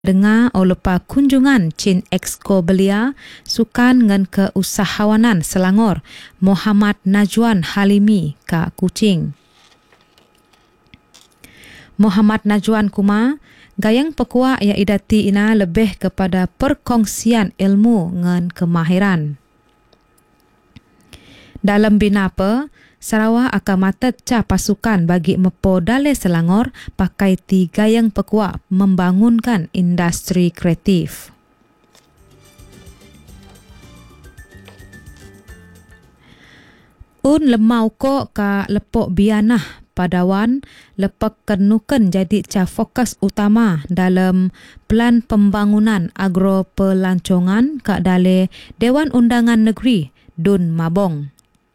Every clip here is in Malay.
dengar lepa kunjungan Chin Exco Belia Sukan ngan Keusahawanan Selangor Muhammad Najwan Halimi ka Kuching. Muhammad Najwan kuma gayang pekua ia idati ina lebih kepada perkongsian ilmu ngan kemahiran. Dalam binapa Sarawak akan matet ca pasukan bagi mepo Dalai Selangor pakai tiga yang pekuat membangunkan industri kreatif. Un lemau ko ka lepok bianah Padawan lepek kenuken jadi ca fokus utama dalam Pelan Pembangunan Agro Pelancongan ka Dalai Dewan Undangan Negeri Dun Mabong.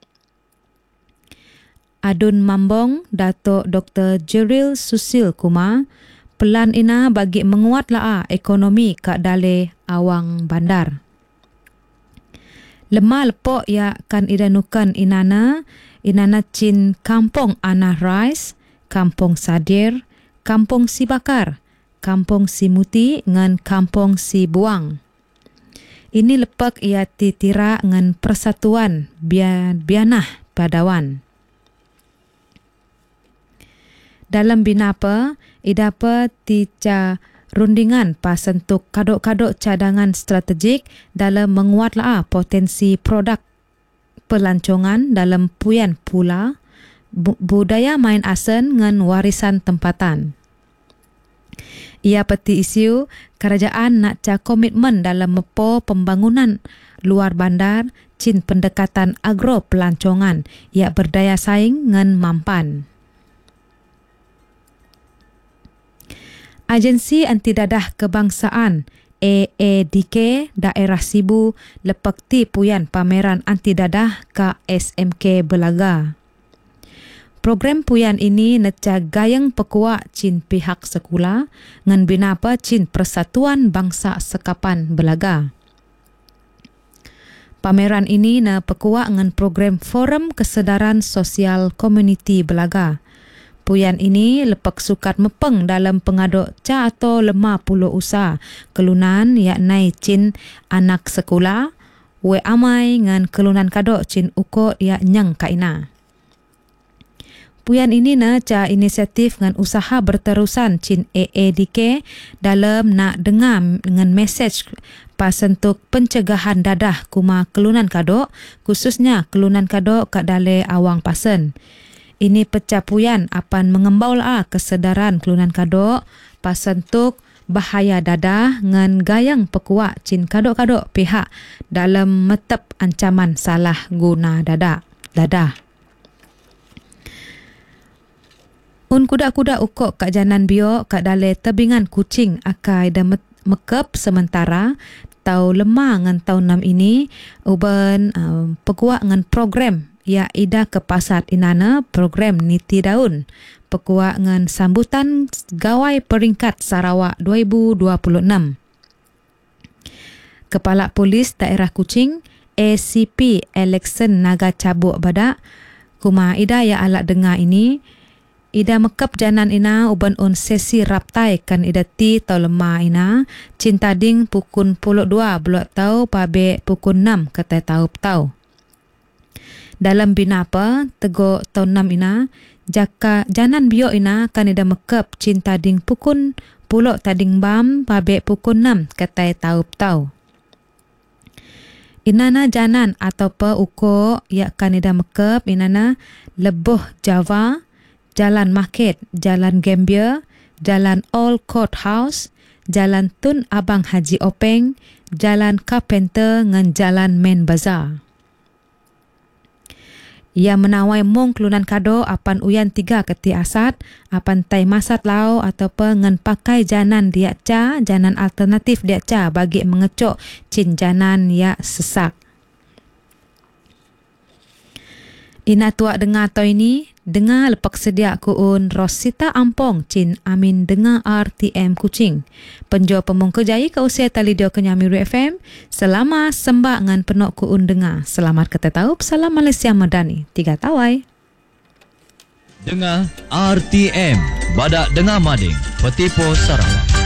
Adun Mambong, Datuk Dr. Jeril Susil Kuma, pelan ina bagi menguat ekonomi kat Dalai Awang Bandar. Lemah lepok ya kan idanukan inana Chin Kampung Anah Rais, Kampung Sadir, Kampung Si Bakar, Kampung Si Muti ngan Kampung Si Buang. Ini lepek ia titira ngan Persatuan Bianah Padawan. Dalam binapa, idapa tica rundingan pasentuk kadok-kadok cadangan strategik dalam menguatlah potensi produk pelancongan dalam puyan pula budaya main asen ngan warisan tempatan. Ia peti isu kerajaan nak ca komitmen dalam mepo pembangunan luar bandar Chin pendekatan agro pelancongan ia berdaya saing ngan mampan. Agensi Anti Dadah Kebangsaan AADK Daerah Sibu lepekti puyan pameran anti dadah ka SMK Belaga. Program puyan ini neca gayang pekua Chin pihak sekolah ngan binapa Chin Persatuan Bangsa Sekapan Belaga. Pameran ini na pekua ngan program Forum Kesedaran Sosial Komuniti Belaga. Puyan ini lepek sukat mepeng dalam pengaduk ca atau lemah puluh usaha kelunan yaknai Chin anak sekolah, we amai ngan kelunan kadok Chin ukut yak nyang kaina. Puyan ini na ca inisiatif ngan usaha berterusan Chin AADK dalam nak dengar dengan mesej pasentuk pencegahan dadah kuma kelunan kadok khususnya kelunan kadok kat Dalai Awang Pasen. Ini pecapuyan apan mengembau kesedaran kelunan kadok pasentuk bahaya dadah ngan gayang pekuak Chin kadok-kadok pihak dalam metep ancaman salah guna dadah. Un kuda-kuda ukok kat janan biok kat Dalai tebingan Kuching akai dah mekep sementara tau lemah ngan tahun 6 ini uban pekuak ngan program ia ida ke pasat inana program Niti Daun pekuak ngan sambutan gawai peringkat Sarawak 2026. Kepala Polis Daerah Kuching ACP Alexen Naga Cabuk Badak kuma ida ya alak dengar ini ida mekep janan ina uban on sesi raptai kan ida ti tau lemah ina cinta ding pukun 12 blok tau pabe pukun 6 kata tau. Dalam binapa tego tahun 6 ina jaka janan biok ina kan ida mekep cinta ding pukun pulok tading bam pabe pukun 6 kata tau. Inana janan atau pe uko yak kan ida mekep inana Leboh Java, Jalan Market, Jalan Gambia, Jalan Old Courthouse, Jalan Tun Abang Haji Openg, Jalan Carpenter ngan Jalan Main Bazaar. Ia menawai mong kelunan kado apan uyan 3 keti asat, apan tai masat lau atau pengen pakai janan diak ca, janan alternatif diak ca bagi mengecok Chin janan ya sesak. Ina tuak dengar tau ini, dengar lepak sedia kuun Rosita Ampong Chin Amin dengar RTM Kuching. Penjo pemong kejai ke usia talidio Kenyamiru FM. Selama sembak ngan penok kuun dengar. Selamat ketetaup, salam Malaysia Madani. 3 tawai. Dengar RTM, badak dengar mading, Petipo Sarawak.